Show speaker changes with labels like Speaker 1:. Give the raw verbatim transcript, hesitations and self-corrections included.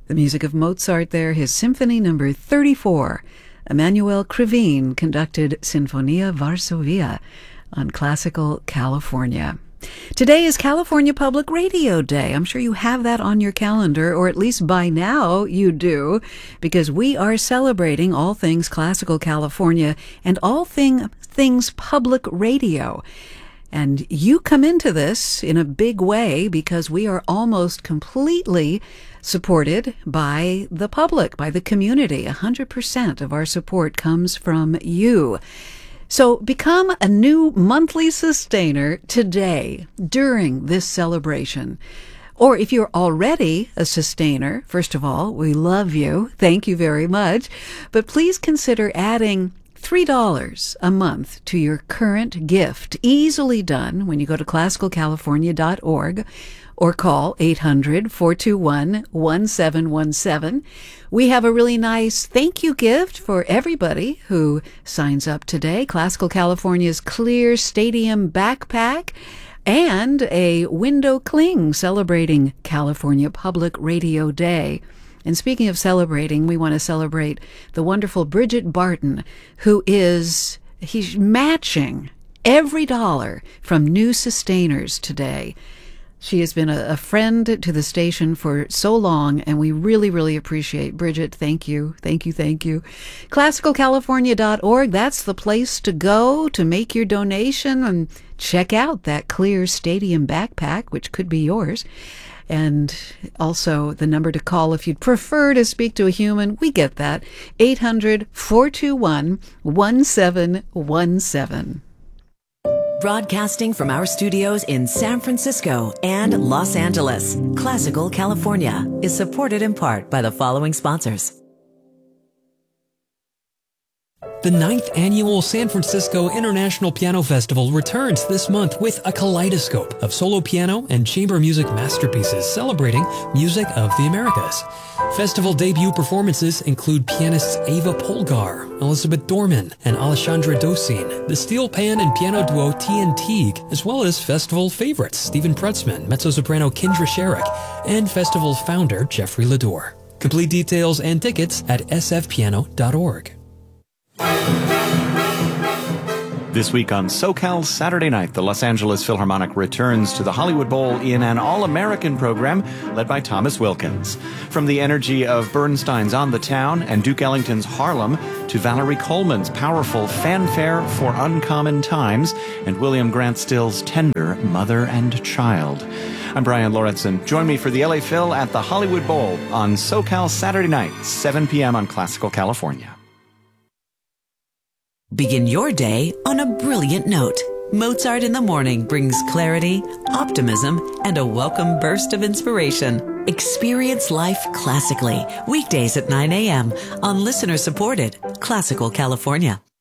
Speaker 1: The music of Mozart there, his Symphony Number thirty-four. Emanuel Krivine conducted Sinfonia Varsovia on Classical California. Today is California Public Radio Day. I'm sure you have that on your calendar, or at least by now you do, because we are celebrating all things Classical California and all thing, things public radio. And you come into this in a big way because we are almost completely supported by the public, by the community. one hundred percent of our support comes from you. So become a new monthly sustainer today during this celebration. Or if you're already a sustainer, first of all, we love you. Thank you very much. But please consider adding three dollars a month to your current gift. Easily done when you go to classical california dot org or call eight hundred, four two one, one seven one seven. We have a really nice thank you gift for everybody who signs up today. Classical California's Clear Stadium backpack and a window cling celebrating California Public Radio Day. And speaking of celebrating, we want to celebrate the wonderful Bridget Barton, who is, he's matching every dollar from new sustainers today. She has been a, a friend to the station for so long, and we really, really appreciate Bridget. Thank you. Thank you. Thank you. classical california dot org, that's the place to go to make your donation and check out that Clear Stadium backpack, which could be yours. And also the number to call if you'd prefer to speak to a human. We get that. eight hundred, four two one, one seven one seven.
Speaker 2: Broadcasting from our studios in San Francisco and Los Angeles, Classical California is supported in part by the following sponsors.
Speaker 3: The ninth Annual San Francisco International Piano Festival returns this month with a kaleidoscope of solo piano and chamber music masterpieces celebrating music of the Americas. Festival debut performances include pianists Ava Polgar, Elizabeth Dorman, and Alessandra Dosin, the steel pan and piano duo T and Teague, as well as festival favorites Stephen Pretzman, mezzo-soprano Kindra Sherrick, and festival founder Jeffrey Lador. Complete details and tickets at s f piano dot org.
Speaker 4: This week on SoCal Saturday Night, the Los Angeles Philharmonic returns to the Hollywood Bowl in an all-American program led by Thomas Wilkins. From the energy of Bernstein's On the Town and Duke Ellington's Harlem to Valerie Coleman's powerful Fanfare for Uncommon Times and William Grant Still's tender Mother and Child. I'm Brian Lorentzen. Join me for the L A Phil at the Hollywood Bowl on SoCal Saturday Night, seven p.m. on Classical California.
Speaker 2: Begin your day on a brilliant note. Mozart in the Morning brings clarity, optimism, and a welcome burst of inspiration. Experience life classically, weekdays at nine a.m. on listener-supported Classical California.